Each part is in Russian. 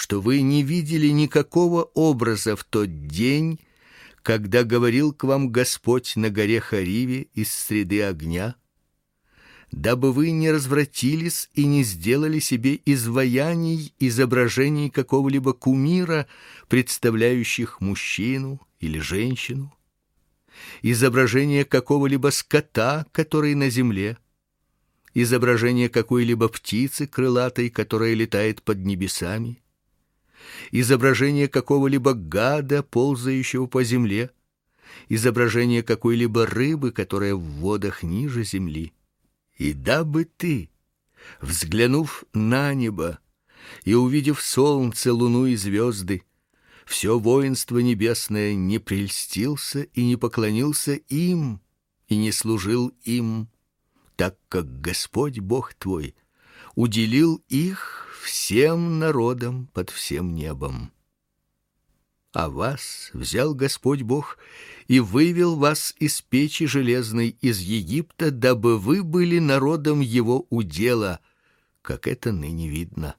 что вы не видели никакого образа в тот день, когда говорил к вам Господь на горе Хариве из среды огня, дабы вы не развратились и не сделали себе изваяний, изображений какого-либо кумира, представляющих мужчину или женщину, изображение какого-либо скота, который на земле, изображение какой-либо птицы крылатой, которая летает под небесами, изображение какого-либо гада, ползающего по земле, изображение какой-либо рыбы, которая в водах ниже земли. И дабы ты, взглянув на небо и увидев солнце, луну и звезды, все воинство небесное, не прельстился и не поклонился им и не служил им, так как Господь Бог твой уделил их всем народам под всем небом. А вас взял Господь Бог и вывел вас из печи железной из Египта, дабы вы были народом его удела, как это ныне видно.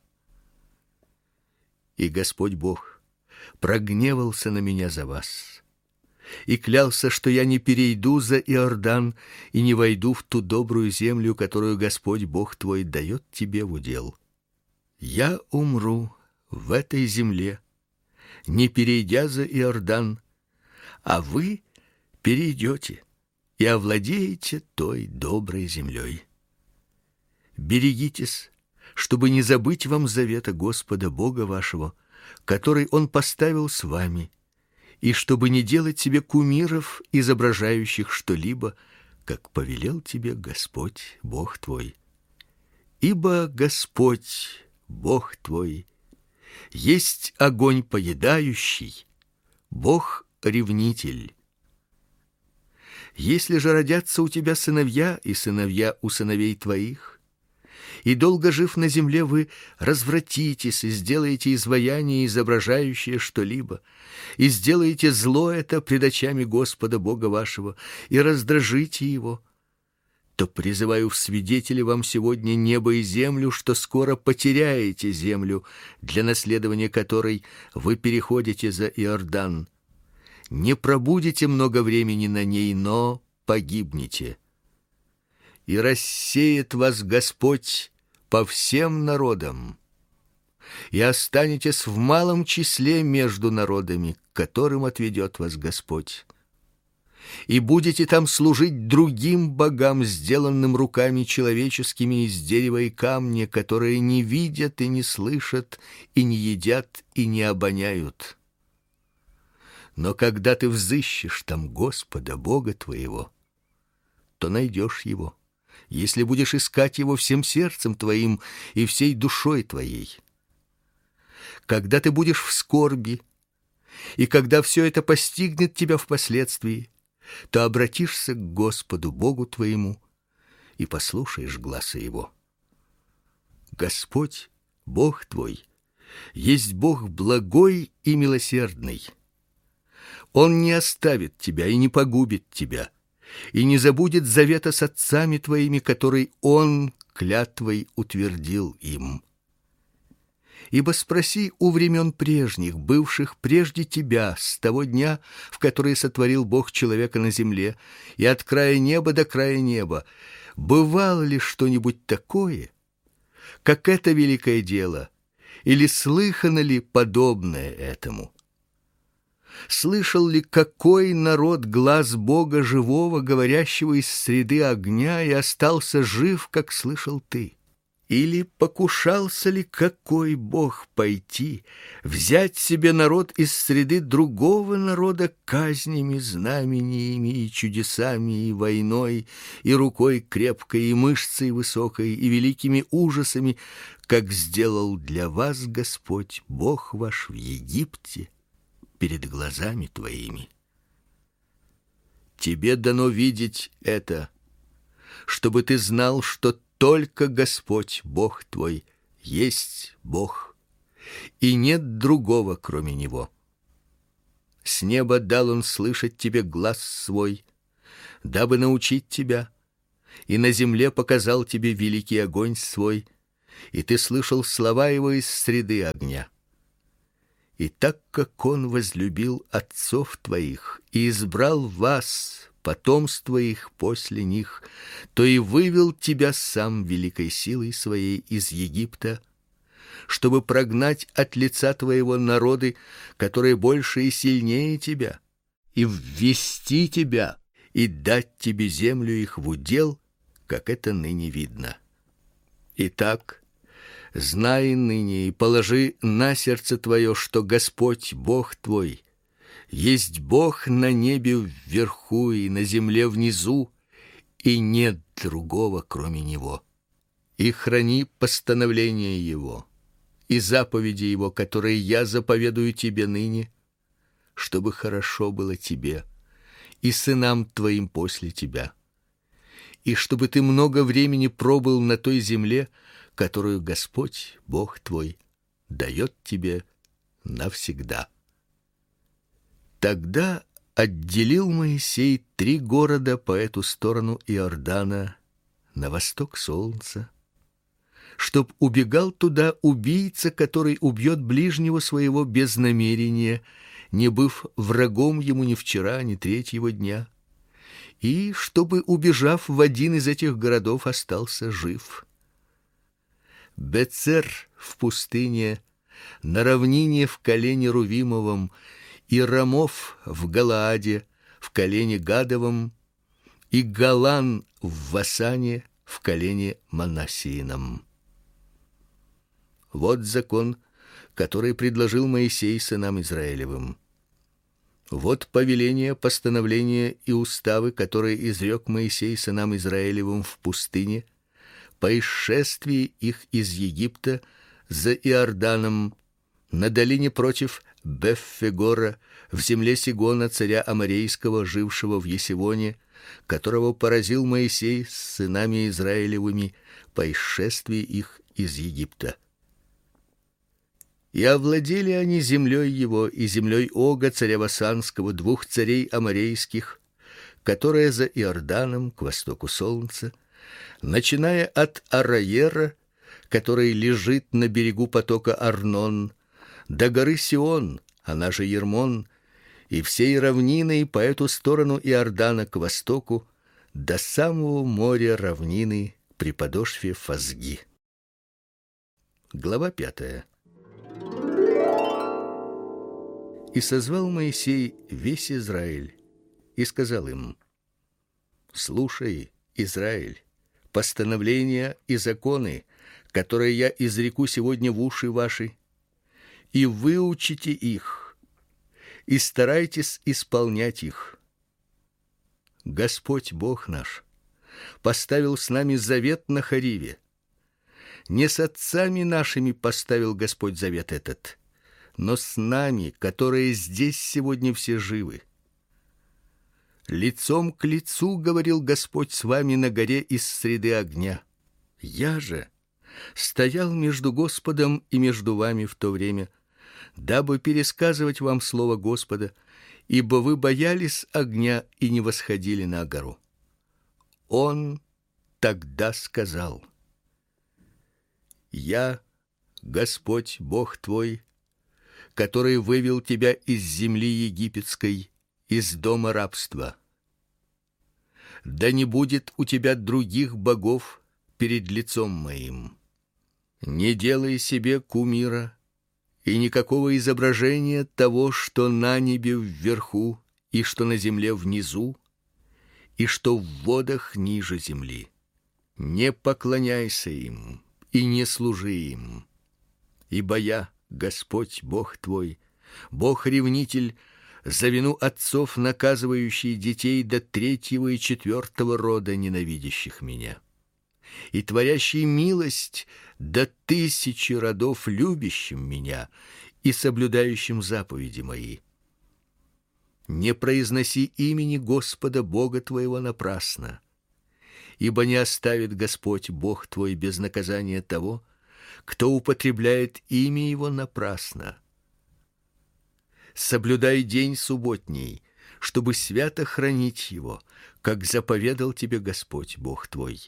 И Господь Бог прогневался на меня за вас и клялся, что я не перейду за Иордан и не войду в ту добрую землю, которую Господь Бог твой дает тебе в удел. Я умру в этой земле, не перейдя за Иордан, а вы перейдете и овладеете той доброй землей. Берегитесь, чтобы не забыть вам завета Господа Бога вашего, который Он поставил с вами, и чтобы не делать себе кумиров, изображающих что-либо, как повелел тебе Господь Бог твой. Ибо Господь Бог твой есть огонь поедающий, Бог-ревнитель. Если же родятся у тебя сыновья и сыновья у сыновей твоих, и долго жив на земле вы развратитесь и сделаете изваяние, изображающее что-либо, и сделаете зло это пред очами Господа Бога вашего, и раздражите его, то призываю в свидетели вам сегодня небо и землю, что скоро потеряете землю, для наследования которой вы переходите за Иордан. Не пробудете много времени на ней, но погибнете. И рассеет вас Господь по всем народам, и останетесь в малом числе между народами, к которым отведет вас Господь. И будете там служить другим богам, сделанным руками человеческими из дерева и камня, которые не видят и не слышат, и не едят и не обоняют. Но когда ты взыщешь там Господа Бога твоего, то найдешь его, если будешь искать его всем сердцем твоим и всей душой твоей. Когда ты будешь в скорби, и когда все это постигнет тебя впоследствии, то обратишься к Господу Богу твоему и послушаешь гласа его. Господь, Бог твой, есть Бог благой и милосердный. Он не оставит тебя и не погубит тебя, и не забудет завета с отцами твоими, который Он клятвой утвердил им. Ибо спроси у времен прежних, бывших прежде тебя, с того дня, в который сотворил Бог человека на земле, и от края неба до края неба, бывало ли что-нибудь такое, как это великое дело, или слыхано ли подобное этому? Слышал ли какой народ глас Бога живого, говорящего из среды огня, и остался жив, как слышал ты? Или покушался ли какой Бог пойти, взять себе народ из среды другого народа казнями, знамениями и чудесами, и войной, и рукой крепкой, и мышцей высокой, и великими ужасами, как сделал для вас Господь Бог ваш в Египте перед глазами твоими? Тебе дано видеть это, чтобы ты знал, что только Господь Бог твой есть Бог, и нет другого, кроме Него. С неба дал Он слышать тебе глас свой, дабы научить тебя, и на земле показал тебе великий огонь свой, и ты слышал слова Его из среды огня. И так как Он возлюбил отцов твоих и избрал вас, потомство их после них, то и вывел тебя сам великой силой своей из Египта, чтобы прогнать от лица твоего народы, которые больше и сильнее тебя, и ввести тебя, и дать тебе землю их в удел, как это ныне видно. Итак, знай ныне и положи на сердце твое, что Господь, Бог твой, есть Бог на небе вверху и на земле внизу, и нет другого, кроме Него. И храни постановления Его и заповеди Его, которые я заповедую тебе ныне, чтобы хорошо было тебе и сынам твоим после тебя, и чтобы ты много времени пробыл на той земле, которую Господь, Бог твой, дает тебе навсегда. Тогда отделил Моисей 3 города по эту сторону Иордана, на восток солнца, чтоб убегал туда убийца, который убьет ближнего своего без намерения, не быв врагом ему ни вчера, ни третьего дня, и чтобы, убежав в один из этих городов, остался жив. Бецер в пустыне, на равнине в колене Рувимовом, и Рамов в Галааде, в колене Гадовом, и Галан в Васане, в колене Манассиином. Вот закон, который предложил Моисей сынам Израилевым. Вот повеления, постановления и уставы, которые изрек Моисей сынам Израилевым в пустыне, по исшествии их из Египта за Иорданом, на долине против Беффегора, в земле Сигона, царя Аморейского, жившего в Есевоне, которого поразил Моисей с сынами Израилевыми по исшествии их из Египта. И овладели они землей его и землей Ога, царя Васанского, 2 царей аморейских, которая за Иорданом к востоку солнца, начиная от Араера, который лежит на берегу потока Арнон, до горы Сион, она же Ермон, и всей равнины по эту сторону Иордана к востоку, до самого моря равнины при подошве Фазги. Глава 5. И созвал Моисей весь Израиль и сказал им: «Слушай, Израиль, постановления и законы, которые я изреку сегодня в уши ваши, и выучите их, и старайтесь исполнять их. Господь Бог наш поставил с нами завет на Хориве. Не с отцами нашими поставил Господь завет этот, но с нами, которые здесь сегодня все живы. Лицом к лицу говорил Господь с вами на горе из среды огня. Я же стоял между Господом и между вами в то время, дабы пересказывать вам слово Господа, ибо вы боялись огня и не восходили на гору. Он тогда сказал: Я, Господь Бог твой, который вывел тебя из земли египетской, из дома рабства. Да не будет у тебя других богов перед лицом моим. Не делай себе кумира и никакого изображения того, что на небе вверху и что на земле внизу, и что в водах ниже земли. Не поклоняйся им и не служи им. Ибо я, Господь Бог твой, Бог-ревнитель, за вину отцов наказывающий детей до 3-го и 4-го рода ненавидящих меня, и творящий милость до 1000 родов любящим меня и соблюдающим заповеди мои. Не произноси имени Господа Бога твоего напрасно, ибо не оставит Господь Бог твой без наказания того, кто употребляет имя Его напрасно. Соблюдай день субботний, чтобы свято хранить его, как заповедал тебе Господь Бог твой.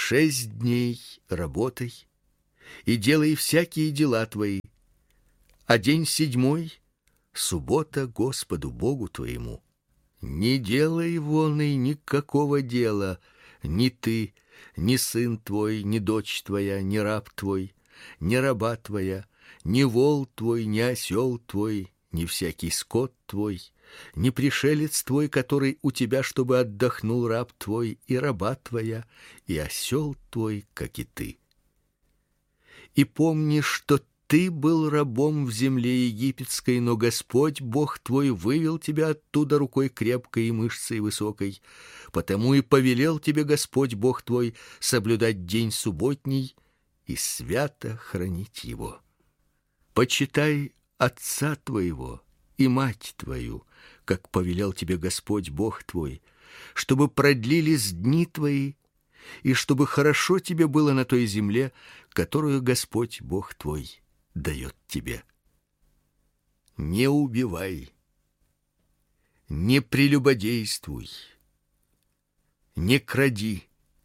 6 дней работай и делай всякие дела твои, А день 7 — суббота Господу Богу твоему. Не делай вон и никакого дела, ни ты, ни сын твой, ни дочь твоя, ни раб твой, ни раба твоя, ни вол твой, ни осел твой, ни всякий скот твой, ни пришелец твой, который у тебя, чтобы отдохнул раб твой и раба твоя, и осел твой, как и ты. И помни, что ты был рабом в земле египетской, но Господь Бог твой вывел тебя оттуда рукой крепкой и мышцей высокой. Потому и повелел тебе Господь Бог твой соблюдать день субботний и свято хранить его. Почитай отца твоего и мать твою, как повелел тебе Господь Бог твой, чтобы продлились дни твои, и чтобы хорошо тебе было на той земле, которую Господь Бог твой дает тебе. Не убивай, не прелюбодействуй, не кради,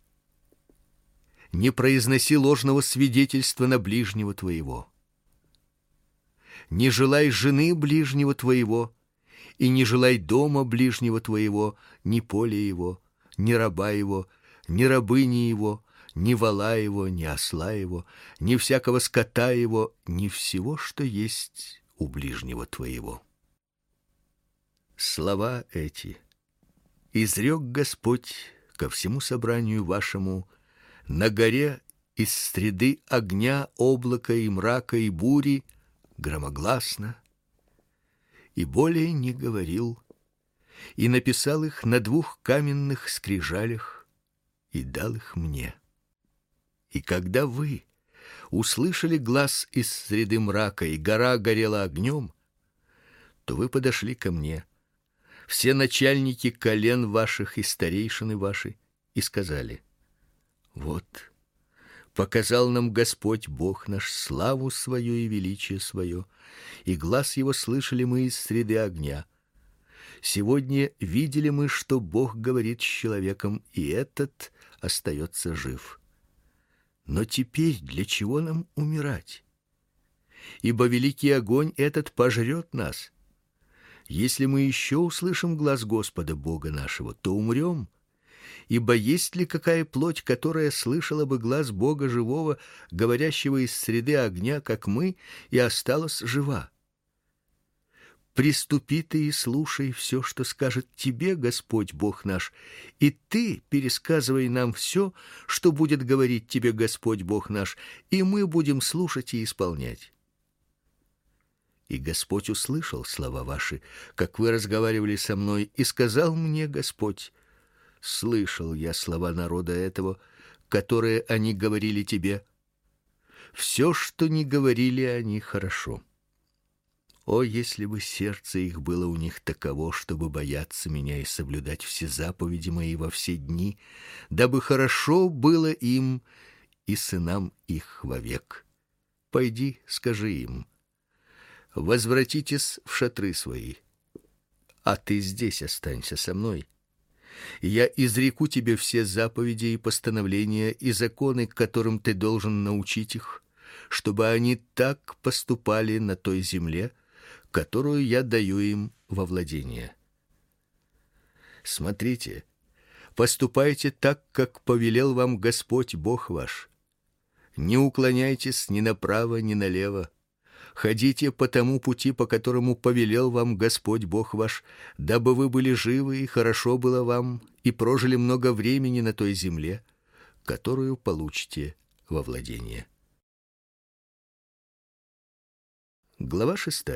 не произноси ложного свидетельства на ближнего твоего, не желай жены ближнего твоего, и не желай дома ближнего твоего, ни поля его, ни раба его, ни рабыни его, ни вола его, ни осла его, ни всякого скота его, ни всего, что есть у ближнего твоего. Слова эти изрек Господь ко всему собранию вашему на горе из среды огня, облака и мрака и бури громогласно, и более не говорил, и написал их на 2 каменных скрижалях и дал их мне. И когда вы услышали глас из среды мрака, и гора горела огнем, то вы подошли ко мне, все начальники колен ваших и старейшины ваши, и сказали: вот показал нам Господь Бог наш славу свою и величие свое, и глас его слышали мы из среды огня. Сегодня видели мы, что Бог говорит с человеком, и этот остается жив. Но теперь для чего нам умирать? Ибо великий огонь этот пожрет нас. Если мы еще услышим глас Господа Бога нашего, то умрем. Ибо есть ли какая плоть, которая слышала бы глас Бога живого, говорящего из среды огня, как мы, и осталась жива? Приступи ты и слушай все, что скажет тебе Господь Бог наш, и ты пересказывай нам все, что будет говорить тебе Господь Бог наш, и мы будем слушать и исполнять. И Господь услышал слова ваши, как вы разговаривали со мной, и сказал мне Господь: слышал я слова народа этого, которые они говорили тебе. Все, что не говорили они, хорошо. О, если бы сердце их было у них таково, чтобы бояться меня и соблюдать все заповеди мои во все дни, дабы хорошо было им и сынам их вовек. Пойди, скажи им: возвратитесь в шатры свои, а ты здесь останься со мной. Я изреку тебе все заповеди и постановления и законы, которым ты должен научить их, чтобы они так поступали на той земле, которую я даю им во владение. Смотрите, поступайте так, как повелел вам Господь Бог ваш. Не уклоняйтесь ни направо, ни налево. Ходите по тому пути, по которому повелел вам Господь Бог ваш, дабы вы были живы и хорошо было вам, и прожили много времени на той земле, которую получите во владение. Глава 6.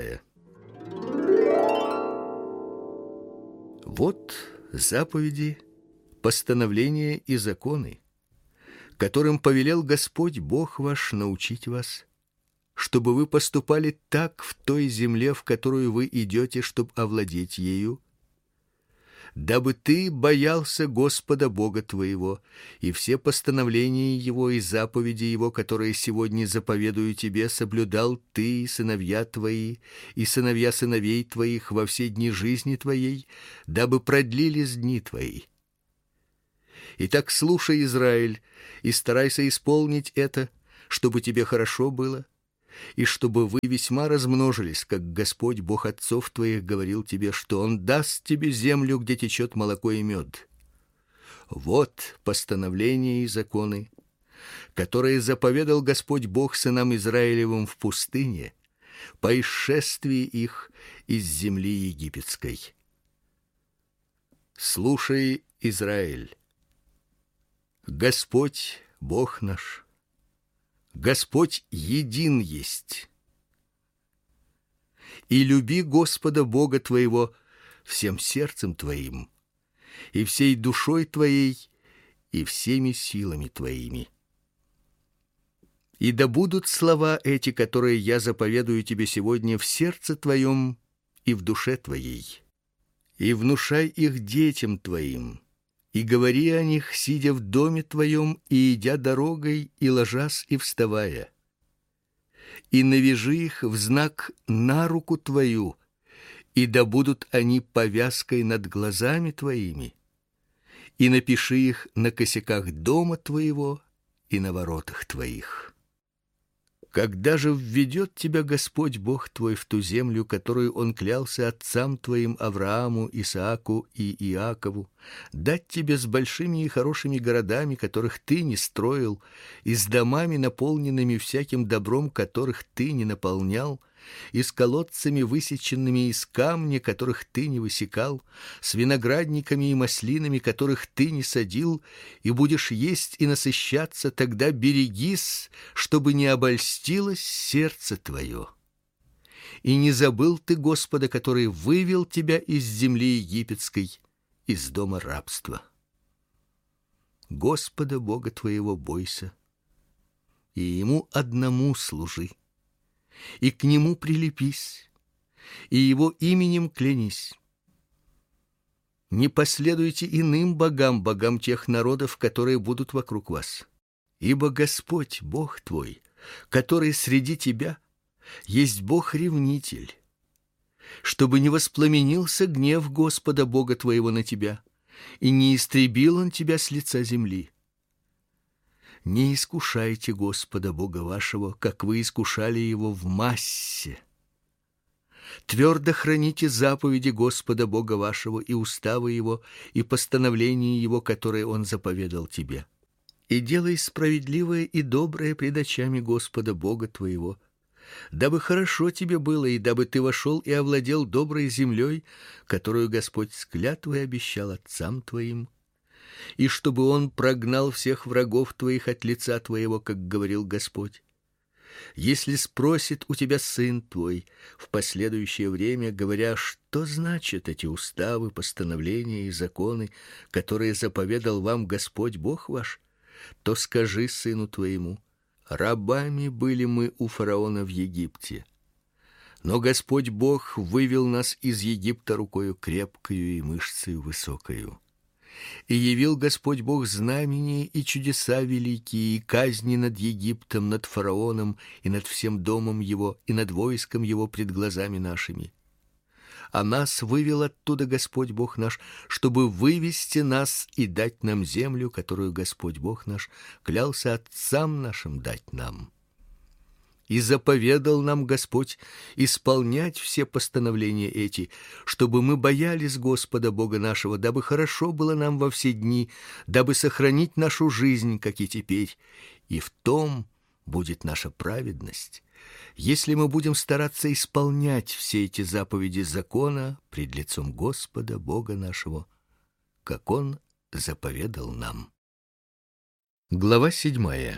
Вот заповеди, постановления и законы, которым повелел Господь Бог ваш научить вас, чтобы вы поступали так в той земле, в которую вы идете, чтобы овладеть ею, дабы ты боялся Господа Бога твоего, и все постановления Его и заповеди Его, которые сегодня заповедую тебе, соблюдал ты и сыновья твои, и сыновья сыновей твоих во все дни жизни твоей, дабы продлились дни твои. Итак, слушай, Израиль, и старайся исполнить это, чтобы тебе хорошо было, и чтобы вы весьма размножились, как Господь Бог отцов твоих говорил тебе, что Он даст тебе землю, где течет молоко и мед. Вот постановления и законы, которые заповедал Господь Бог сынам Израилевым в пустыне, по исшествии их из земли египетской. Слушай, Израиль, Господь Бог наш, Господь един есть. И люби Господа Бога твоего всем сердцем твоим, и всей душой твоей, и всеми силами твоими. И да будут слова эти, которые я заповедую тебе сегодня, в сердце твоем и в душе твоей. И внушай их детям твоим, и говори о них, сидя в доме твоем, и идя дорогой, и ложась, и вставая. И навяжи их в знак на руку твою, и да будут они повязкой над глазами твоими, и напиши их на косяках дома твоего и на воротах твоих. Когда же введет тебя Господь Бог твой в ту землю, которую Он клялся отцам твоим Аврааму, Исааку и Иакову, дать тебе с большими и хорошими городами, которых ты не строил, и с домами, наполненными всяким добром, которых ты не наполнял, и с колодцами, высеченными из камня, которых ты не высекал, с виноградниками и маслинами, которых ты не садил, и будешь есть и насыщаться, тогда берегись, чтобы не обольстилось сердце твое. И не забыл ты Господа, который вывел тебя из земли египетской, из дома рабства. Господа Бога твоего бойся, и Ему одному служи, и к Нему прилепись, и Его именем клянись. Не последуйте иным богам, богам тех народов, которые будут вокруг вас. Ибо Господь, Бог твой, который среди тебя, есть Бог-ревнитель, чтобы не воспламенился гнев Господа Бога твоего на тебя, и не истребил Он тебя с лица земли. Не искушайте Господа Бога вашего, как вы искушали Его в Массе. Твердо храните заповеди Господа Бога вашего и уставы Его, и постановления Его, которые Он заповедал тебе. И делай справедливое и доброе пред очами Господа Бога твоего, дабы хорошо тебе было, и дабы ты вошел и овладел доброй землей, которую Господь с клятвой обещал отцам твоим, и чтобы Он прогнал всех врагов твоих от лица твоего, как говорил Господь. Если спросит у тебя сын твой в последующее время, говоря, что значат эти уставы, постановления и законы, которые заповедал вам Господь Бог ваш, то скажи сыну твоему: рабами были мы у фараона в Египте, но Господь Бог вывел нас из Египта рукою крепкою и мышцею высокою. И явил Господь Бог знамения и чудеса великие, и казни над Египтом, над фараоном, и над всем домом его, и над войском его пред глазами нашими. А нас вывел оттуда Господь Бог наш, чтобы вывести нас и дать нам землю, которую Господь Бог наш клялся отцам нашим дать нам. И заповедал нам Господь исполнять все постановления эти, чтобы мы боялись Господа Бога нашего, дабы хорошо было нам во все дни, дабы сохранить нашу жизнь, как и теперь, и в том будет наша праведность, если мы будем стараться исполнять все эти заповеди закона пред лицом Господа Бога нашего, как Он заповедал нам. Глава 7.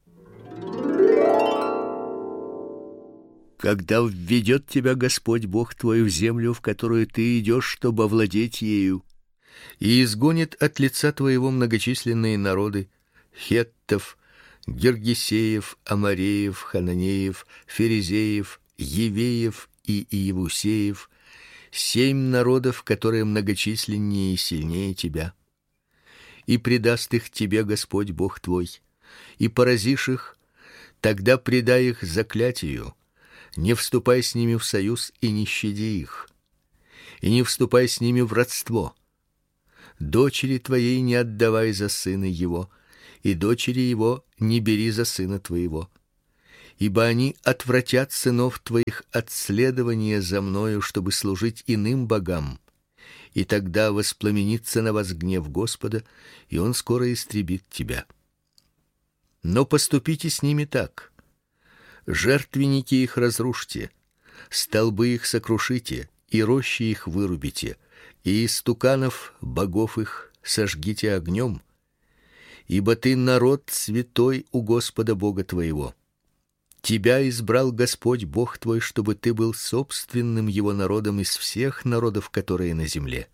Когда введет тебя Господь Бог твой в землю, в которую ты идешь, чтобы овладеть ею, и изгонит от лица твоего многочисленные народы: хеттов, гиргесеев, амореев, хананеев, ферезеев, евеев и иевусеев, 7 народов, которые многочисленнее и сильнее тебя. И предаст их тебе Господь Бог твой, и поразишь их, тогда предай их заклятию. Не вступай с ними в союз и не щади их, и не вступай с ними в родство. Дочери твоей не отдавай за сына его, и дочери его не бери за сына твоего. ибо они отвратят сынов твоих от следования за мною, чтобы служить иным богам. И тогда воспламенится на вас гнев Господа, и он скоро истребит тебя. Но поступите с ними так: жертвенники их разрушьте, столбы их сокрушите, и рощи их вырубите, и истуканов богов их сожгите огнем, ибо ты народ святой у Господа Бога твоего. Тебя избрал Господь Бог твой, чтобы ты был собственным его народом из всех народов, которые на земле.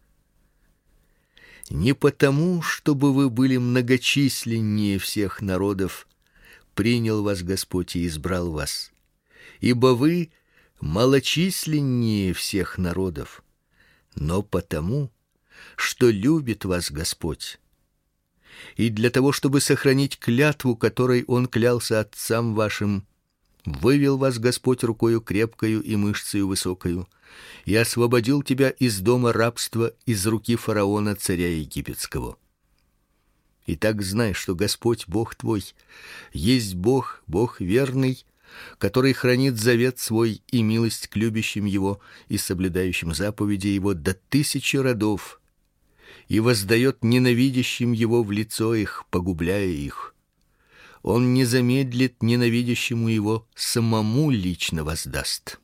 Не потому, чтобы вы были многочисленнее всех народов, принял вас Господь и избрал вас, ибо вы малочисленнее всех народов, но потому, что любит вас Господь. И для того, чтобы сохранить клятву, которой он клялся отцам вашим, вывел вас Господь рукою крепкою и мышцею высокою, и освободил тебя из дома рабства, из руки фараона, царя египетского. Итак, знай, что Господь Бог твой есть Бог, Бог верный, который хранит завет свой и милость к любящим его и соблюдающим заповеди его до 1000 родов, и воздает ненавидящим его в лицо их, погубляя их. Он не замедлит ненавидящему его, самому лично воздаст.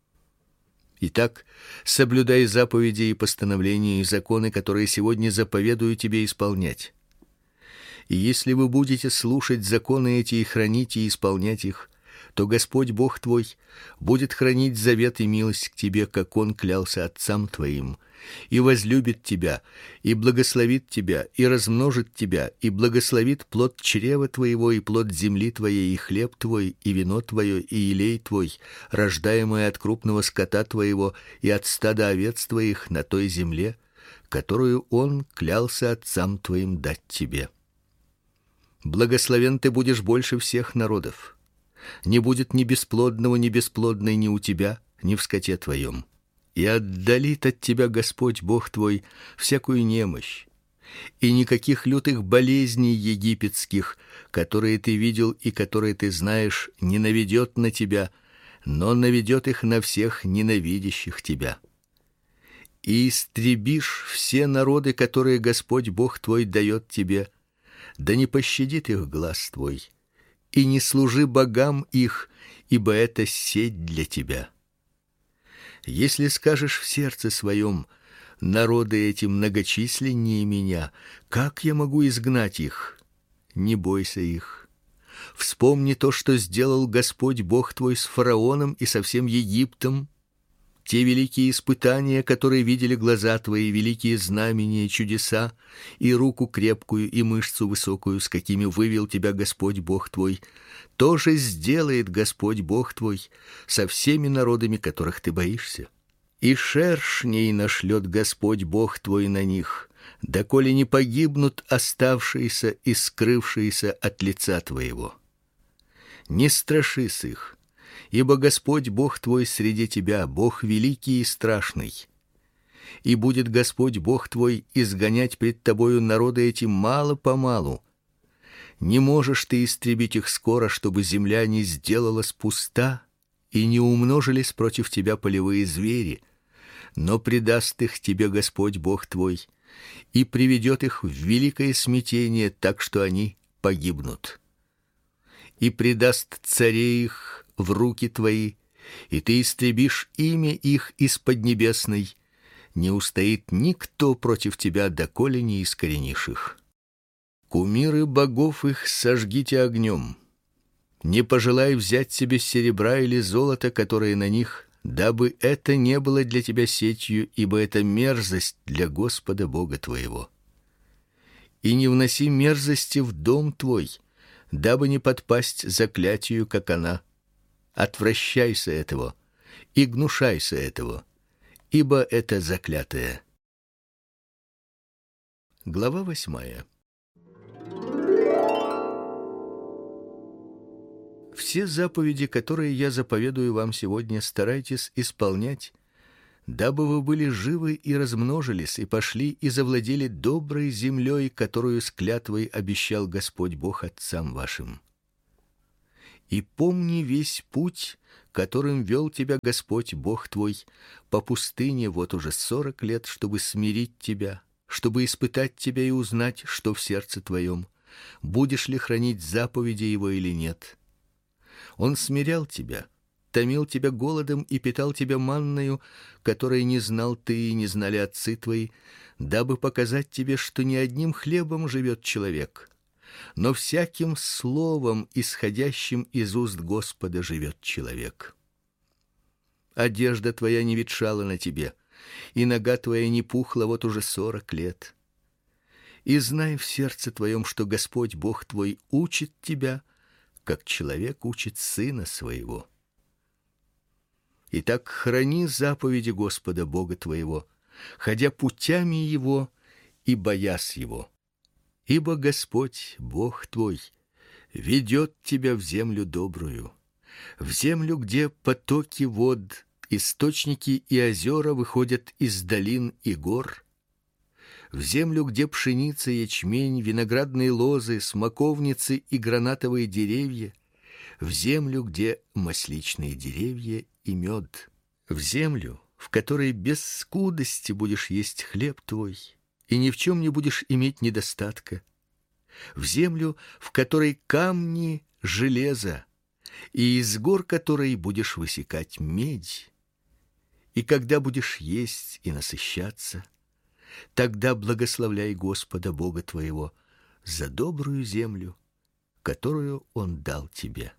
Итак, соблюдай заповеди и постановления и законы, которые сегодня заповедую тебе исполнять. И если вы будете слушать законы эти и хранить и исполнять их, то Господь Бог твой будет хранить завет и милость к тебе, как он клялся отцам твоим, и возлюбит тебя, и благословит тебя, и размножит тебя, и благословит плод чрева твоего, и плод земли твоей, и хлеб твой, и вино твое, и елей твой, рождаемое от крупного скота твоего и от стада овец твоих на той земле, которую он клялся отцам твоим дать тебе. Благословен ты будешь больше всех народов. Не будет ни бесплодного, ни бесплодной ни у тебя, ни в скоте твоем. И отдалит от тебя Господь Бог твой всякую немощь, и никаких лютых болезней египетских, которые ты видел и которые ты знаешь, не наведет на тебя, но наведет их на всех ненавидящих тебя. И истребишь все народы, которые Господь Бог твой дает тебе, да не пощадит их глаз твой, и не служи богам их, ибо это сеть для тебя. Если скажешь в сердце своем: народы эти многочисленнее меня, как я могу изгнать их? Не бойся их. Вспомни то, что сделал Господь Бог твой с фараоном и со всем Египтом, те великие испытания, которые видели глаза твои, великие знамения, чудеса, и руку крепкую, и мышцу высокую, с какими вывел тебя Господь Бог твой, тоже сделает Господь Бог твой со всеми народами, которых ты боишься. И шершней нашлет Господь Бог твой на них, доколе не погибнут оставшиеся и скрывшиеся от лица твоего. Не страшись их, ибо Господь Бог твой среди тебя, Бог великий и страшный. И будет Господь Бог твой изгонять пред тобою народы эти мало-помалу. Не можешь ты истребить их скоро, чтобы земля не сделалась пуста и не умножились против тебя полевые звери, но предаст их тебе Господь Бог твой и приведет их в великое смятение, так что они погибнут. И предаст царей их в руки твои, и ты истребишь имя их из поднебесной. Не устоит никто против тебя, доколе не искоренишь их. Кумиры богов их сожгите огнем. Не пожелай взять себе серебра или золота, которые на них, дабы это не было для тебя сетью, ибо это мерзость для Господа Бога твоего. И не вноси мерзости в дом твой, дабы не подпасть заклятию, как она. Отвращайся этого и гнушайся этого, ибо это заклятое. Глава 8. Все заповеди, которые я заповедую вам сегодня, старайтесь исполнять, дабы вы были живы и размножились, и пошли и завладели доброй землей, которую с клятвой обещал Господь Бог отцам вашим. И помни весь путь, которым вел тебя Господь Бог твой по пустыне вот уже 40 лет, чтобы смирить тебя, чтобы испытать тебя и узнать, что в сердце твоем, будешь ли хранить заповеди его или нет. Он смирял тебя, томил тебя голодом и питал тебя манною, которой не знал ты и не знали отцы твои, дабы показать тебе, что не одним хлебом живет человек, но всяким словом, исходящим из уст Господа, живет человек. Одежда твоя не ветшала на тебе, и нога твоя не пухла вот уже 40 лет. И знай в сердце твоем, что Господь Бог твой учит тебя, как человек учит сына своего. Итак, храни заповеди Господа Бога твоего, ходя путями его и боясь его. Ибо Господь Бог твой ведет тебя в землю добрую, в землю, где потоки вод, источники и озера выходят из долин и гор, в землю, где пшеница, ячмень, виноградные лозы, смоковницы и гранатовые деревья, в землю, где масличные деревья и мед, в землю, в которой без скудости будешь есть хлеб твой, и ни в чем не будешь иметь недостатка, в землю, в которой камни железо, и из гор которой будешь высекать медь. И когда будешь есть и насыщаться, тогда благословляй Господа Бога твоего за добрую землю, которую Он дал тебе.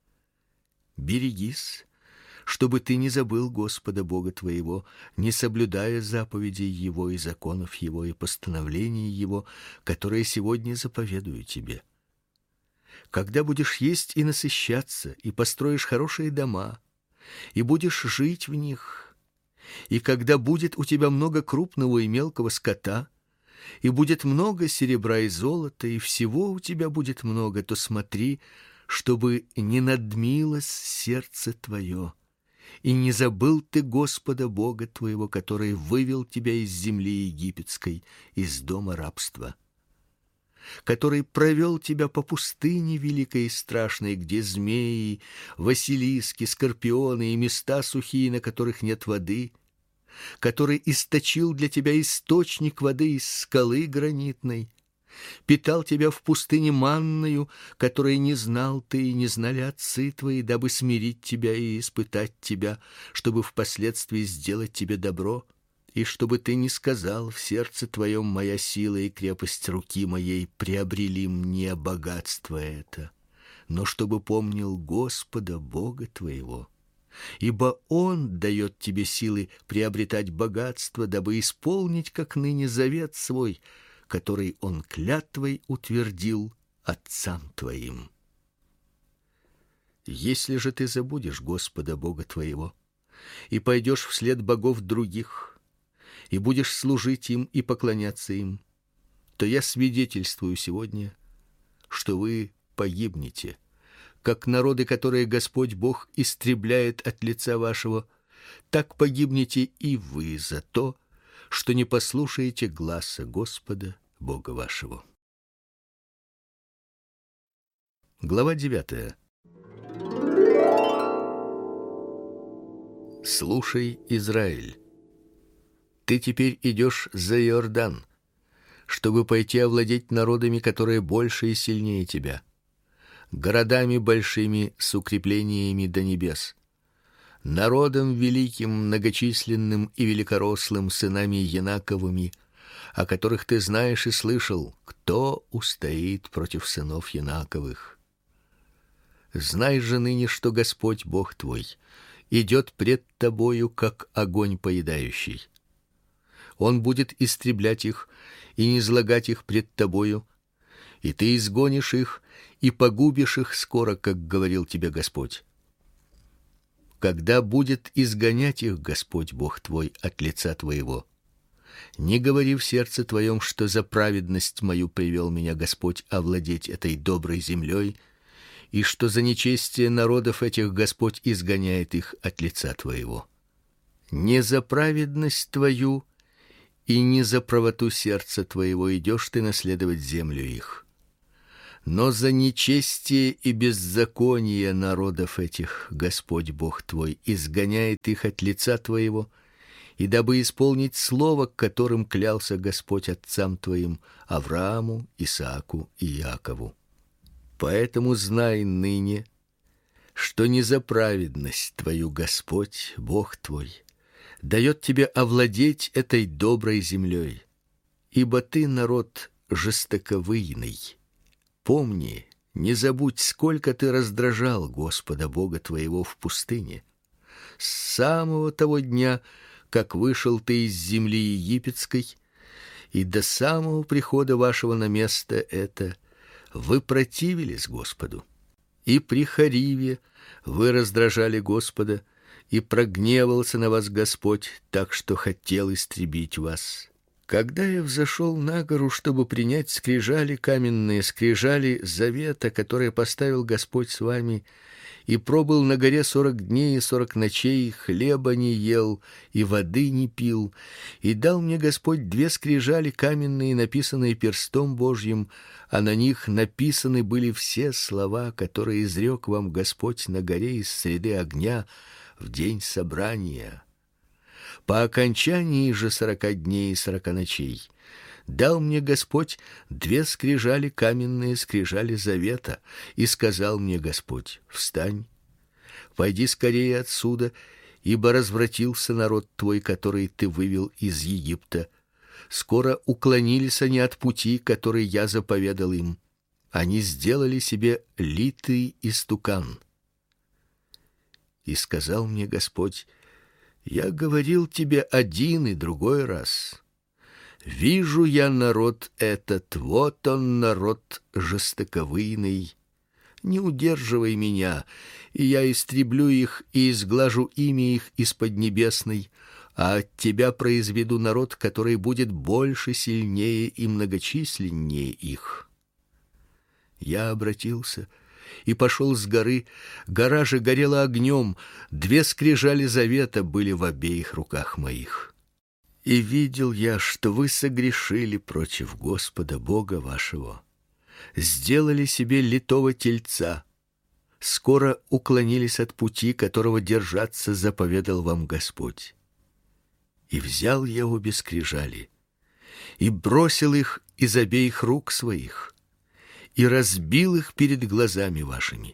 Берегись, чтобы ты не забыл Господа Бога твоего, не соблюдая заповедей Его и законов Его и постановлений Его, которые сегодня заповедую тебе. Когда будешь есть и насыщаться, и построишь хорошие дома, и будешь жить в них, и когда будет у тебя много крупного и мелкого скота, и будет много серебра и золота, и всего у тебя будет много, то смотри, чтобы не надмилось сердце твое, и не забыл ты Господа Бога твоего, который вывел тебя из земли египетской, из дома рабства, который провел тебя по пустыне великой и страшной, где змеи, василиски, скорпионы и места сухие, на которых нет воды, который источил для тебя источник воды из скалы гранитной, питал тебя в пустыне манною, которой не знал ты и не знали отцы твои, дабы смирить тебя и испытать тебя, чтобы впоследствии сделать тебе добро, и чтобы ты не сказал в сердце твоем: моя сила и крепость руки моей приобрели мне богатство это, но чтобы помнил Господа Бога твоего, ибо Он дает тебе силы приобретать богатство, дабы исполнить, как ныне, завет свой, который Он клятвой утвердил отцам твоим. Если же ты забудешь Господа Бога твоего и пойдешь вслед богов других, и будешь служить им и поклоняться им, то я свидетельствую сегодня, что вы погибнете, как народы, которые Господь Бог истребляет от лица вашего, так погибнете и вы за то, что не послушаете гласа Господа Бога вашего. Глава 9. Слушай, Израиль, ты теперь идешь за Иордан, чтобы пойти овладеть народами, которые больше и сильнее тебя, городами большими с укреплениями до небес, народом великим, многочисленным и великорослым, сынами Янаковыми, о которых ты знаешь и слышал, кто устоит против сынов Янаковых. Знай же ныне, что Господь Бог твой идет пред тобою, как огонь поедающий. Он будет истреблять их и низлагать их пред тобою, и ты изгонишь их и погубишь их скоро, как говорил тебе Господь. Когда будет изгонять их Господь Бог твой от лица твоего, не говори в сердце твоем, что за праведность мою привел меня Господь овладеть этой доброй землей, и что за нечестие народов этих Господь изгоняет их от лица твоего. Не за праведность твою и не за правоту сердца твоего идешь ты наследовать землю их, Но за нечестие и беззаконие народов этих Господь Бог твой изгоняет их от лица твоего, и дабы исполнить слово, которым клялся Господь отцам твоим, Аврааму, Исааку и Иакову. Поэтому знай ныне, что не за праведность твою Господь, Бог твой, дает тебе овладеть этой доброй землей, ибо ты народ жестоковыйный. Помни, не забудь, сколько ты раздражал Господа Бога твоего в пустыне. С самого того дня, как вышел ты из земли египетской, и до самого прихода вашего на место это, вы противились Господу. И при Хариве вы раздражали Господа, и прогневался на вас Господь, так что хотел истребить вас. Когда я взошел на гору, чтобы принять скрижали, каменные скрижали завета, которые поставил Господь с вами, и пробыл на горе 40 дней и 40 ночей, хлеба не ел и воды не пил, и дал мне Господь 2 скрижали каменные, написанные перстом Божьим, а на них написаны были все слова, которые изрек вам Господь на горе из среды огня в день собрания. По окончании же 40 дней и 40 ночей дал мне Господь 2 скрижали каменные, скрижали завета, и сказал мне Господь: встань, пойди скорее отсюда, ибо развратился народ твой, который ты вывел из Египта. Скоро уклонились они от пути, который я заповедал им. Они сделали себе литый истукан. И сказал мне Господь: я говорил тебе один и другой раз. Вижу я народ этот, вот он, народ жестоковыйный. Не удерживай меня, и я истреблю их и изглажу имя их из поднебесной, а от тебя произведу народ, который будет больше, сильнее и многочисленнее их. Я обратился и пошел с горы. Гора же горела огнем, 2 скрижали завета были в обеих руках моих. И видел я, что вы согрешили против Господа Бога вашего, сделали себе литого тельца, скоро уклонились от пути, которого держаться заповедал вам Господь. И взял я обе скрижали и бросил их из обеих рук своих, и разбил их перед глазами вашими.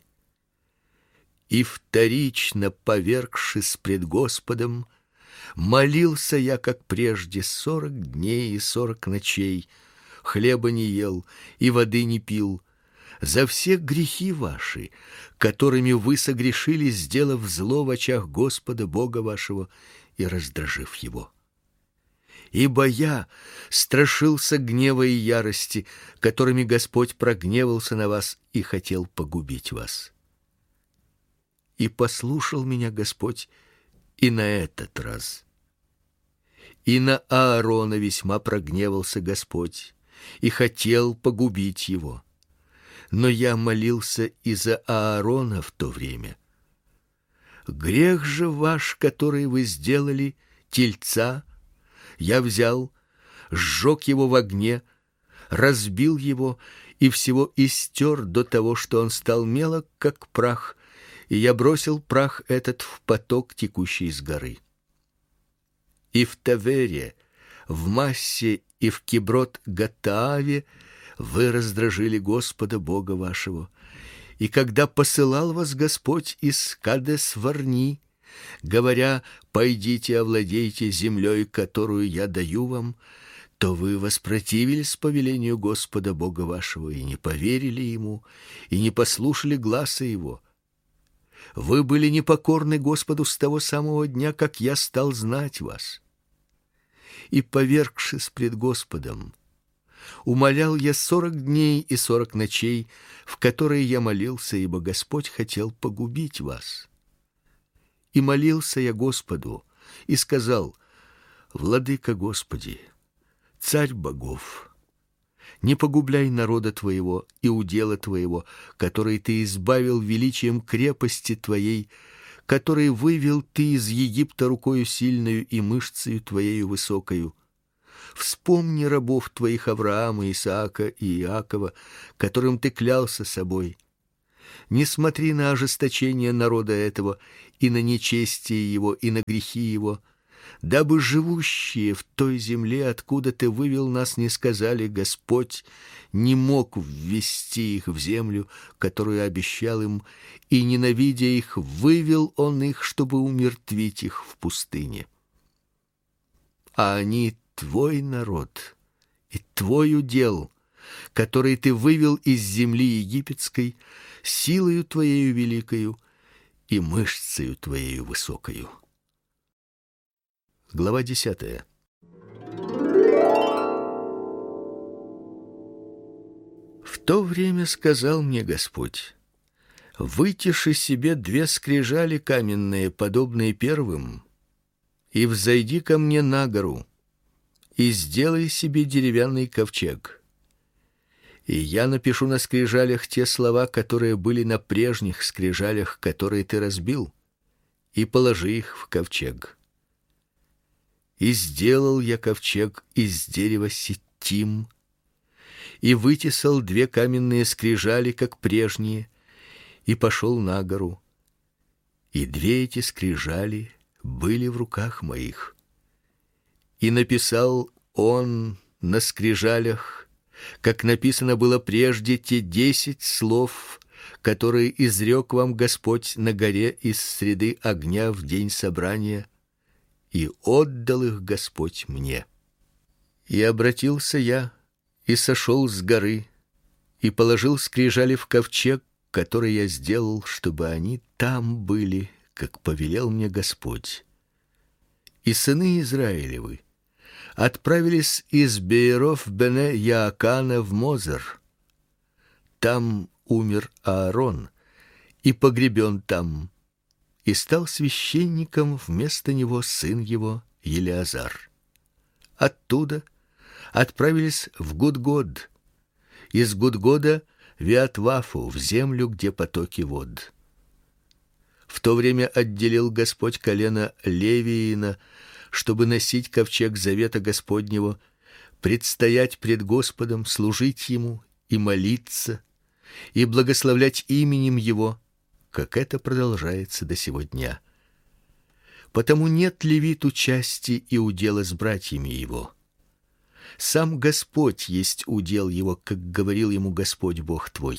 И вторично, повергшись пред Господом, молился я, как прежде, 40 дней и 40 ночей, хлеба не ел и воды не пил, за все грехи ваши, которыми вы согрешили, сделав зло в очах Господа Бога вашего и раздражив его. Ибо я страшился гнева и ярости, которыми Господь прогневался на вас и хотел погубить вас. И послушал меня Господь и на этот раз. И на Аарона весьма прогневался Господь и хотел погубить его. Но я молился и за Аарона в то время. Грех же ваш, который вы сделали, тельца, я взял, сжег его в огне, разбил его и всего истер до того, что он стал мелок, как прах, и я бросил прах этот в поток, текущий с горы. И в Тавере, в Массе и в Киброт-Гаттааве вы раздражили Господа Бога вашего. И когда посылал вас Господь из Кадес-Варни, говоря: «Пойдите, овладейте землей, которую я даю вам», то вы воспротивились повелению Господа Бога вашего и не поверили Ему, и не послушали гласа Его. Вы были непокорны Господу с того самого дня, как я стал знать вас. И, повергшись пред Господом, умолял я 40 дней и 40 ночей, в которые я молился, ибо Господь хотел погубить вас. И молился я Господу, и сказал: «Владыка Господи, Царь богов, не погубляй народа Твоего и удела Твоего, который Ты избавил величием крепости Твоей, который вывел Ты из Египта рукою сильную и мышцею Твоею высокою. вспомни рабов твоих Авраама, Исаака и Иакова, которым ты клялся собой. Не смотри на ожесточение народа этого и на нечестие его и на грехи его, дабы живущие в той земле, откуда ты вывел нас, не сказали: Господь не мог ввести их в землю, которую обещал им, и, ненавидя их, вывел он их, чтобы умертвить их в пустыне. А они твой народ и твой удел, который ты вывел из земли египетской силою твоею великою и мышцею твоею высокою. Глава 10. В то время сказал мне Господь: вытиши себе 2 скрижали каменные, подобные первым, и взойди ко мне на гору, и сделай себе деревянный ковчег. И я напишу на скрижалях те слова, которые были на прежних скрижалях, которые ты разбил, и положи их в ковчег. И сделал я ковчег из дерева ситим, и вытесал 2 каменные скрижали, как прежние, и пошел на гору. И 2 эти скрижали были в руках моих. И написал он на скрижалях, как написано было прежде, те 10 слов, которые изрек вам Господь на горе из среды огня в день собрания, и отдал их Господь мне. И обратился я, и сошел с горы, и положил скрижали в ковчег, который я сделал, чтобы они там были, как повелел мне Господь. И сыны Израилевы отправились из Бееров бене Яакана в Мозер. Там умер Аарон и погребен там, и стал священником вместо него сын его Елеазар. Оттуда отправились в Гудгод, из Гудгода в Иатвафу, в землю, где потоки вод. В то время отделил Господь колено Левиина, чтобы носить ковчег завета Господнего, предстоять пред Господом, служить ему и молиться, и благословлять именем его, как это продолжается до сего дня. Потому нет левиту части и удела с братьями его. Сам Господь есть удел его, как говорил ему Господь Бог твой.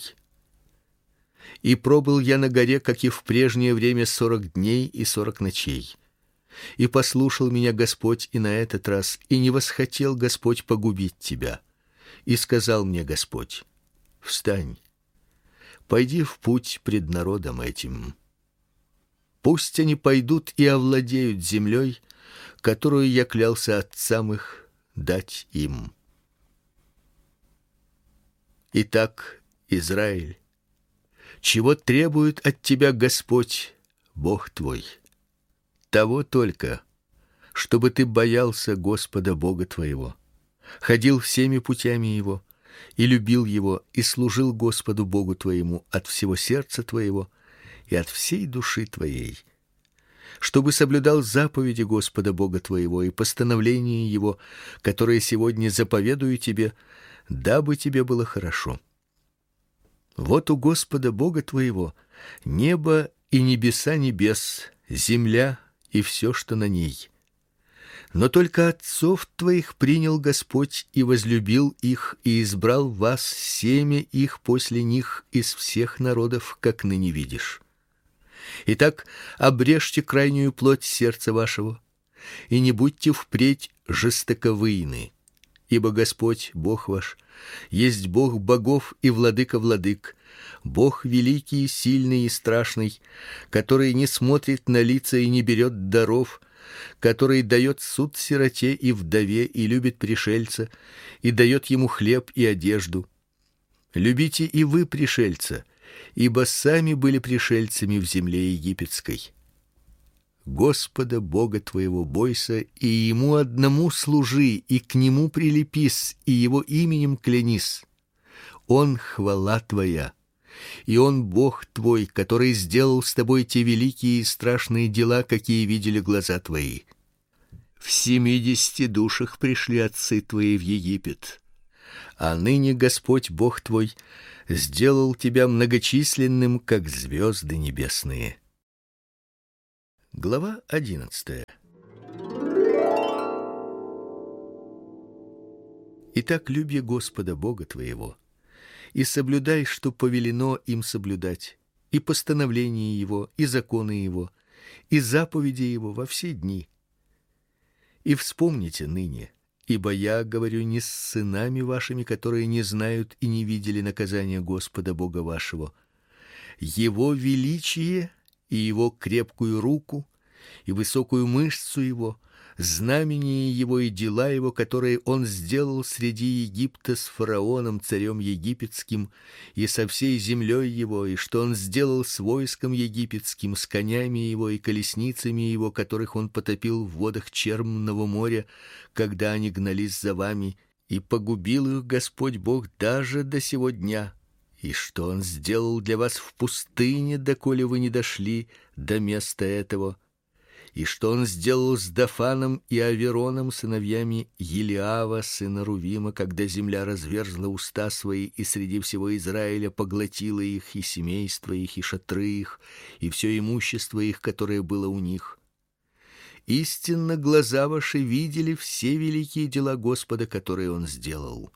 И пробыл я на горе, как и в прежнее время, 40 дней и 40 ночей. И послушал меня Господь и на этот раз, и не восхотел Господь погубить тебя. И сказал мне Господь: встань, пойди в путь пред народом этим. Пусть они пойдут и овладеют землей, которую я клялся отцам их дать им. Итак, Израиль, чего требует от тебя Господь, Бог твой? Того только, чтобы ты боялся Господа Бога твоего, ходил всеми путями его и любил его, и служил Господу Богу твоему от всего сердца твоего и от всей души твоей, чтобы соблюдал заповеди Господа Бога твоего и постановления его, которые сегодня заповедую тебе, дабы тебе было хорошо. Вот у Господа Бога твоего небо и небеса небес, земля и все, что на ней. Но только отцов твоих принял Господь и возлюбил их, и избрал вас, семя их после них из всех народов, как ныне видишь. Итак, обрежьте крайнюю плоть сердца вашего, и не будьте впредь жестоковыйны, ибо Господь, Бог ваш, есть Бог богов и владыка владык, Бог великий, сильный и страшный, который не смотрит на лица и не берет даров, который дает суд сироте и вдове и любит пришельца, и дает ему хлеб и одежду. Любите и вы пришельца, ибо сами были пришельцами в земле египетской. Господа Бога твоего бойся, и ему одному служи, и к нему прилепись, и его именем клянись. Он хвала твоя, и он Бог твой, который сделал с тобой те великие и страшные дела, какие видели глаза твои. В 70 душах пришли отцы твои в Египет, а ныне Господь Бог твой сделал тебя многочисленным, как звезды небесные. Глава 11. Итак, люби Господа Бога твоего, и соблюдай, что повелено им соблюдать, и постановления Его, и законы Его, и заповеди Его во все дни. И вспомните ныне, ибо я говорю не с сынами вашими, которые не знают и не видели наказания Господа Бога вашего, Его величие и Его крепкую руку, и высокую мышцу Его, знамения Его и дела Его, которые Он сделал среди Египта с фараоном, царем египетским, и со всей землей Его, и что Он сделал с войском египетским, с конями Его и колесницами Его, которых Он потопил в водах Черного моря, когда они гнались за вами, и погубил их Господь Бог даже до сего дня, и что Он сделал для вас в пустыне, доколе вы не дошли до места этого, и что Он сделал с Дафаном и Авероном, сыновьями Елиава, сына Рувима, когда земля разверзла уста свои, и среди всего Израиля поглотила их, и семейства их, и шатры их, и все имущество их, которое было у них. Истинно глаза ваши видели все великие дела Господа, которые Он сделал.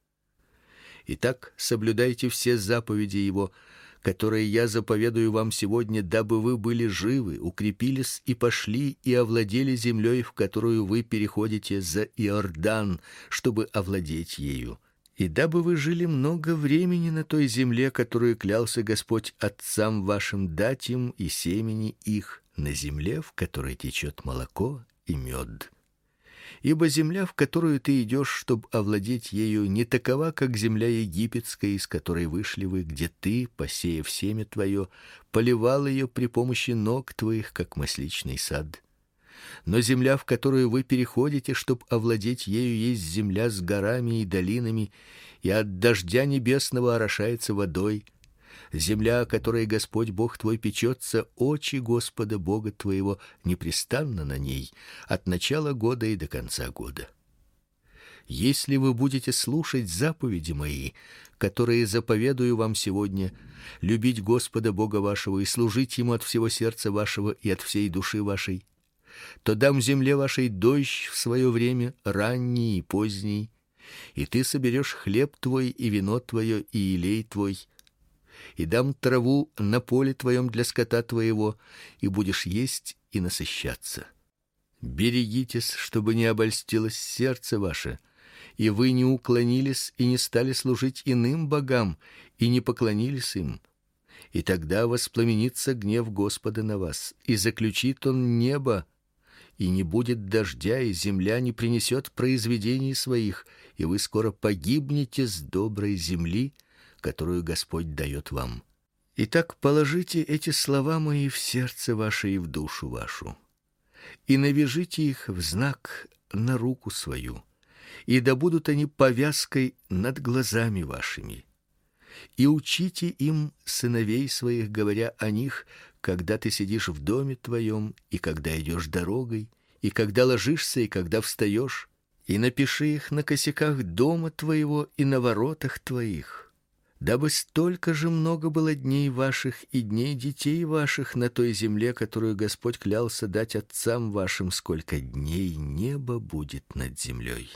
Итак, соблюдайте все заповеди Его, которые я заповедую вам сегодня, дабы вы были живы, укрепились и пошли и овладели землей, в которую вы переходите за Иордан, чтобы овладеть ею, и дабы вы жили много времени на той земле, которую клялся Господь отцам вашим дать им и семени их, на земле, в которой течет молоко и мед. Ибо земля, в которую ты идешь, чтобы овладеть ею, не такова, как земля египетская, из которой вышли вы, где ты, посеяв семя твое, поливал ее при помощи ног твоих, как масличный сад. Но земля, в которую вы переходите, чтобы овладеть ею, есть земля с горами и долинами, и от дождя небесного орошается водой. Земля, о которой Господь Бог твой печется, очи Господа Бога твоего непрестанно на ней, от начала года и до конца года. Если вы будете слушать заповеди мои, которые заповедую вам сегодня, любить Господа Бога вашего и служить Ему от всего сердца вашего и от всей души вашей, то дам земле вашей дождь в свое время, ранний и поздний, и ты соберешь хлеб твой и вино твое и елей твой, и дам траву на поле твоем для скота твоего, и будешь есть и насыщаться. Берегитесь, чтобы не обольстилось сердце ваше, и вы не уклонились и не стали служить иным богам, и не поклонились им. И тогда воспламенится гнев Господа на вас, и заключит Он небо, и не будет дождя, и земля не принесет произведений своих, и вы скоро погибнете с доброй земли, которую Господь дает вам. Итак, положите эти слова мои в сердце ваше и в душу вашу, и навяжите их в знак на руку свою, и да будут они повязкой над глазами вашими. И учите им сыновей своих, говоря о них, когда ты сидишь в доме твоем, и когда идешь дорогой, и когда ложишься, и когда встаешь, и напиши их на косяках дома твоего и на воротах твоих, дабы столько же много было дней ваших и дней детей ваших на той земле, которую Господь клялся дать отцам вашим, сколько дней небо будет над землей.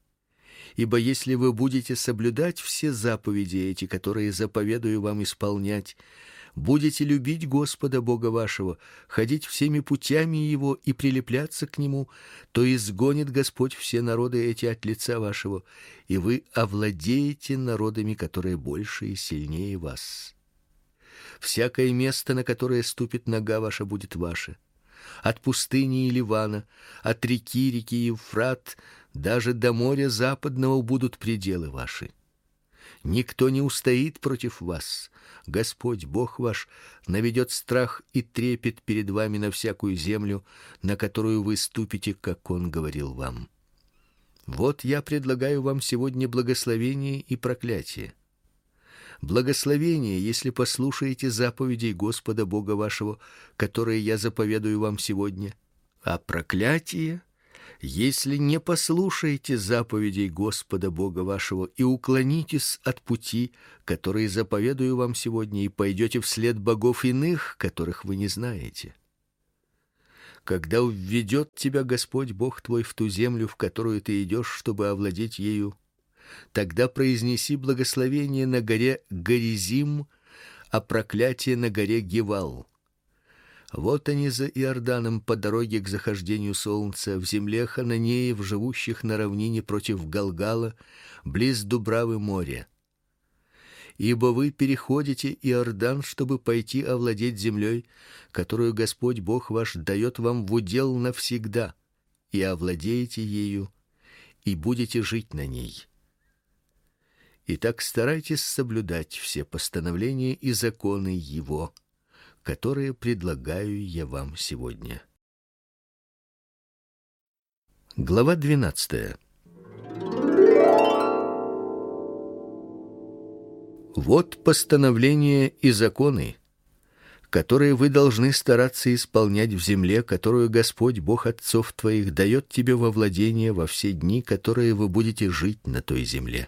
Ибо если вы будете соблюдать все заповеди эти, которые заповедую вам исполнять, будете любить Господа Бога вашего, ходить всеми путями Его и прилепляться к Нему, то изгонит Господь все народы эти от лица вашего, и вы овладеете народами, которые больше и сильнее вас. Всякое место, на которое ступит нога ваша, будет ваше. От пустыни и Ливана, от реки Евфрат, даже до моря западного будут пределы ваши. Никто не устоит против вас. Господь, Бог ваш, наведет страх и трепет перед вами на всякую землю, на которую вы ступите, как Он говорил вам. Вот я предлагаю вам сегодня благословение и проклятие. Благословение, если послушаете заповедей Господа Бога вашего, которые я заповедую вам сегодня, а проклятие, Если не послушаете заповедей Господа Бога вашего и уклонитесь от пути, который заповедую вам сегодня, и пойдете вслед богов иных, которых вы не знаете, когда введет тебя Господь Бог твой в ту землю, в которую ты идешь, чтобы овладеть ею, тогда произнеси благословение на горе Горизим, а проклятие на горе Гивал. Вот они за Иорданом по дороге к захождению солнца, в земле хананеев, живущих на равнине против Галгала, близ Дубравы моря. Ибо вы переходите Иордан, чтобы пойти овладеть землей, которую Господь Бог ваш дает вам в удел навсегда, и овладеете ею, и будете жить на ней. Итак, старайтесь соблюдать все постановления и законы Его, которые предлагаю я вам сегодня. Глава 12. Вот постановления и законы, которые вы должны стараться исполнять в земле, которую Господь Бог отцов твоих дает тебе во владение во все дни, которые вы будете жить на той земле.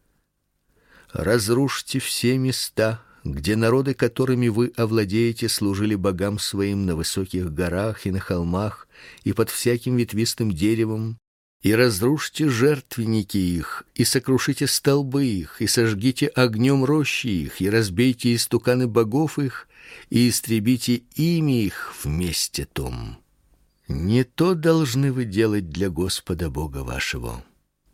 Разрушьте все места, где народы, которыми вы овладеете, служили богам своим на высоких горах и на холмах и под всяким ветвистым деревом, и разрушьте жертвенники их, и сокрушите столбы их, и сожгите огнем рощи их, и разбейте истуканы богов их, и истребите ими их в месте том. Не то должны вы делать для Господа Бога вашего.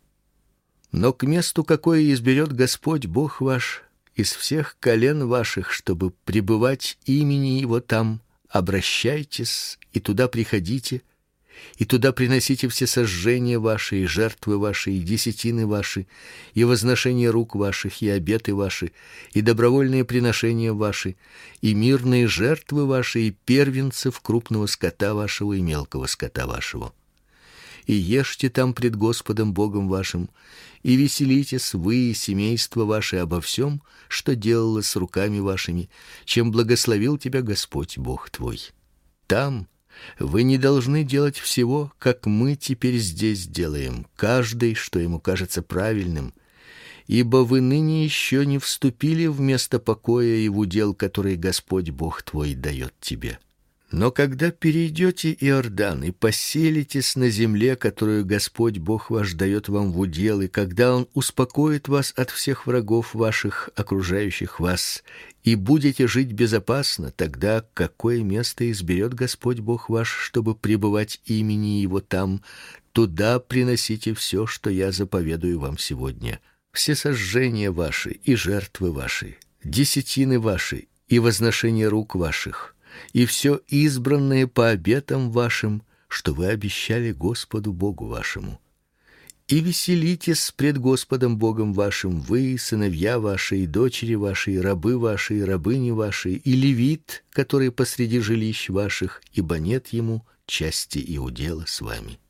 Но к месту, какое изберет Господь Бог ваш из всех колен ваших, чтобы пребывать имени Его там, обращайтесь и туда приходите, и туда приносите все сожжения ваши, и жертвы ваши, и десятины ваши, и возношения рук ваших, и обеты ваши, и добровольные приношения ваши, и мирные жертвы ваши, и первенцев крупного скота вашего и мелкого скота вашего. И ешьте там пред Господом Богом вашим, и веселитесь вы и семейство ваше обо всем, что делалось с руками вашими, чем благословил тебя Господь Бог твой. Там вы не должны делать всего, как мы теперь здесь делаем, каждый, что ему кажется правильным, ибо вы ныне еще не вступили в место покоя и в удел, который Господь Бог твой дает тебе. Но когда перейдете Иордан и поселитесь на земле, которую Господь Бог ваш дает вам в удел, и когда Он успокоит вас от всех врагов ваших, окружающих вас, и будете жить безопасно, тогда какое место изберет Господь Бог ваш, чтобы пребывать имени Его там, туда приносите все, что я заповедую вам сегодня. Все сожжения ваши и жертвы ваши, десятины ваши и возношения рук ваших, и все избранное по обетам вашим, что вы обещали Господу Богу вашему. И веселитесь пред Господом Богом вашим вы, сыновья ваши, и дочери ваши, и рабы ваши, и рабыни ваши, и левит, который посреди жилищ ваших, ибо нет ему части и удела с вами.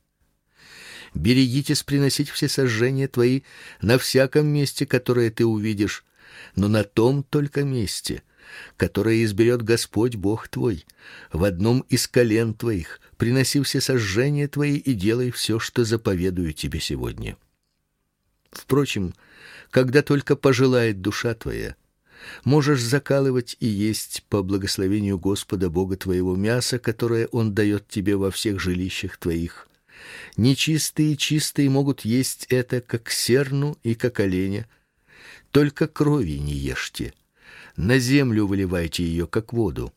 Берегитесь приносить все сожжения твои на всяком месте, которое ты увидишь, но на том только месте, которое изберет Господь Бог твой, в одном из колен твоих, приноси все сожжения твои и делай все, что заповедую тебе сегодня. Впрочем, когда только пожелает душа твоя, можешь закалывать и есть по благословению Господа Бога твоего мясо, которое Он дает тебе во всех жилищах твоих. Нечистые и чистые могут есть это, как серну и как оленя, только крови не ешьте. На землю выливайте ее, как воду.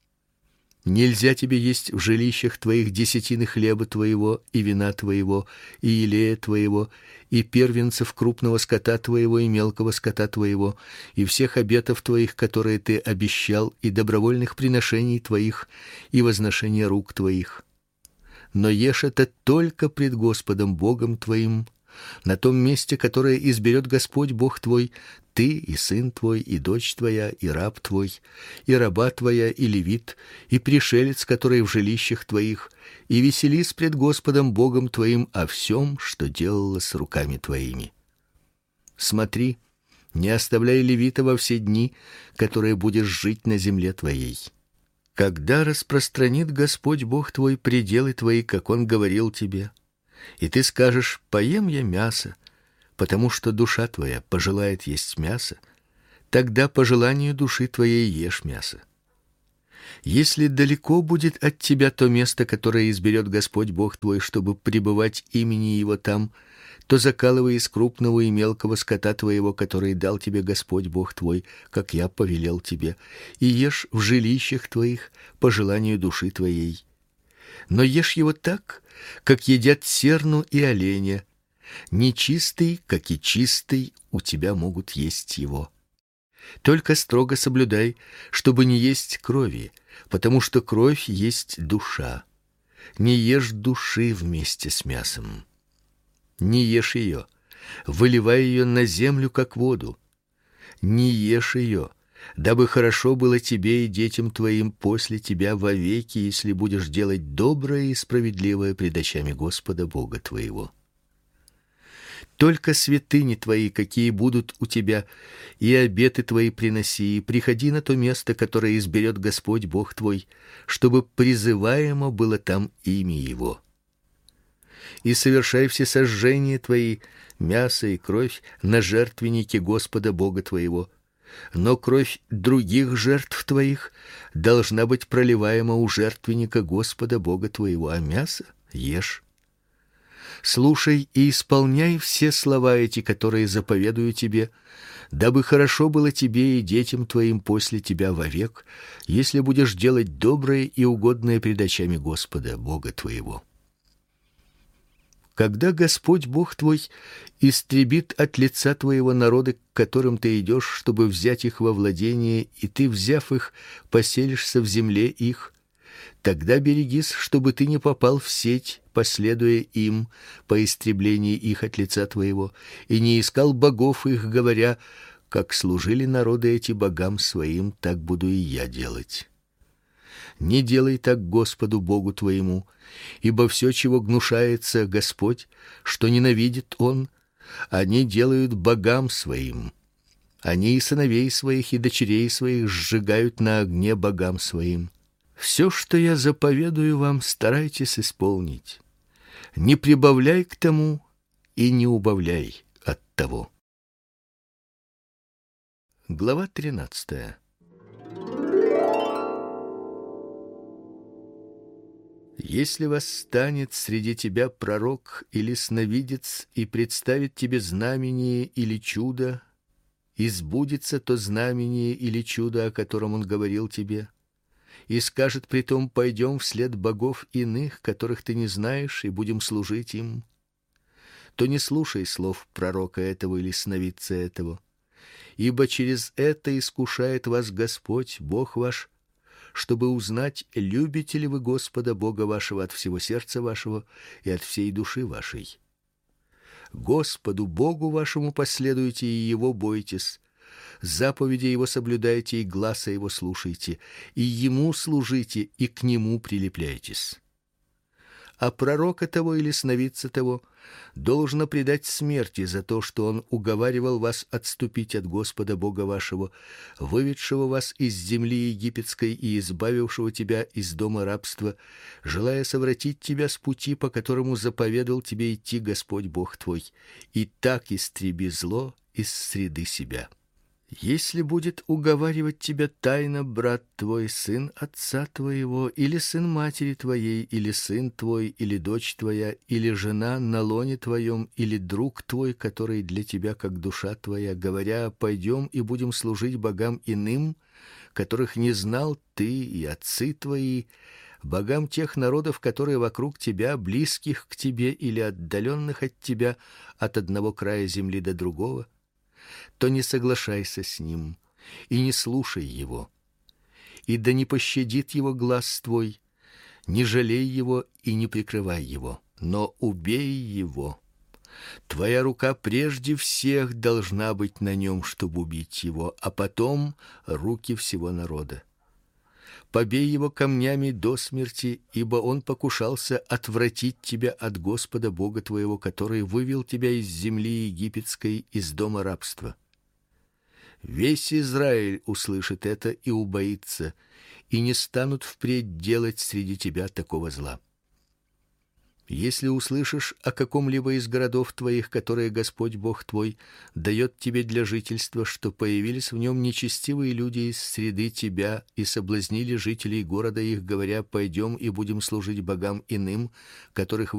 Нельзя тебе есть в жилищах твоих десятины хлеба твоего, и вина твоего, и елея твоего, и первенцев крупного скота твоего, и мелкого скота твоего, и всех обетов твоих, которые ты обещал, и добровольных приношений твоих, и возношения рук твоих. Но ешь это только пред Господом Богом твоим, на том месте, которое изберет Господь Бог твой, ты и сын твой, и дочь твоя, и раб твой, и раба твоя, и левит, и пришелец, который в жилищах твоих, и веселись пред Господом Богом твоим о всем, что делалось руками твоими. Смотри, не оставляй левита во все дни, которые будешь жить на земле твоей. Когда распространит Господь Бог твой пределы твои, как Он говорил тебе, И ты скажешь: поем я мясо, потому что душа твоя пожелает есть мясо, тогда по желанию души твоей ешь мясо. Если далеко будет от тебя то место, которое изберет Господь Бог твой, чтобы пребывать имени его там, то закалывай из крупного и мелкого скота твоего, который дал тебе Господь Бог твой, как я повелел тебе, и ешь в жилищах твоих по желанию души твоей. Но ешь его так, как едят серну и оленя. Нечистый, как и чистый, у тебя могут есть его. Только строго соблюдай, чтобы не есть крови, потому что кровь есть душа. Не ешь души вместе с мясом. Не ешь ее, выливай ее на землю, как воду. Не ешь ее, дабы хорошо было тебе и детям твоим после тебя вовеки, если будешь делать доброе и справедливое пред очами Господа Бога твоего. Только святыни твои, какие будут у тебя, и обеты твои приноси, и приходи на то место, которое изберет Господь Бог твой, чтобы призываемо было там имя Его. И совершай все сожжения твои, мясо и кровь, на жертвеннике Господа Бога твоего. Но кровь других жертв твоих должна быть проливаема у жертвенника Господа Бога твоего, а мясо ешь. Слушай и исполняй все слова эти, которые заповедую тебе, дабы хорошо было тебе и детям твоим после тебя вовек, если будешь делать доброе и угодное пред очами Господа Бога твоего. Когда Господь Бог твой истребит от лица твоего народы, к которым ты идешь, чтобы взять их во владение, и ты, взяв их, поселишься в земле их, тогда берегись, чтобы ты не попал в сеть, последуя им по истреблении их от лица твоего, и не искал богов их, говоря: как служили народы эти богам своим, так буду и я делать. Не делай так Господу Богу твоему, ибо все, чего гнушается Господь, что ненавидит Он, они делают богам своим. Они и сыновей своих, и дочерей своих сжигают на огне богам своим. Все, что я заповедую вам, старайтесь исполнить. Не прибавляй к тому и не убавляй от того. Глава 13. Если восстанет среди тебя пророк или сновидец и представит тебе знамение или чудо, и сбудется то знамение или чудо, о котором он говорил тебе, и скажет притом: пойдем вслед богов иных, которых ты не знаешь, и будем служить им, то не слушай слов пророка этого или сновидца этого, ибо через это искушает вас Господь Бог ваш, чтобы узнать, любите ли вы Господа Бога вашего от всего сердца вашего и от всей души вашей. Господу Богу вашему последуйте и Его бойтесь, заповеди Его соблюдайте и гласа Его слушайте, и Ему служите и к Нему прилепляйтесь. А пророка того или сновидца того должно предать смерти за то, что он уговаривал вас отступить от Господа Бога вашего, выведшего вас из земли египетской и избавившего тебя из дома рабства, желая совратить тебя с пути, по которому заповедал тебе идти Господь Бог твой, и так истреби зло из среды себя. Если будет уговаривать тебя тайно брат твой, сын отца твоего, или сын матери твоей, или сын твой, или дочь твоя, или жена на лоне твоем, или друг твой, который для тебя как душа твоя, говоря: пойдем и будем служить богам иным, которых не знал ты и отцы твои, богам тех народов, которые вокруг тебя, близких к тебе или отдаленных от тебя, от одного края земли до другого, то не соглашайся с ним и не слушай его. И да не пощадит его глаз твой, не жалей его и не прикрывай его, но убей его. Твоя рука прежде всех должна быть на нем, чтобы убить его, а потом руки всего народа. Побей его камнями до смерти, ибо он покушался отвратить тебя от Господа Бога твоего, который вывел тебя из земли египетской, из дома рабства. Весь Израиль услышит это и убоится, и не станут впредь делать среди тебя такого зла. Если услышишь о каком-либо из городов твоих, которые Господь Бог твой дает тебе для жительства, что появились в нем нечестивые люди из среды тебя и соблазнили жителей города их, говоря: пойдем и будем служить богам иным, которых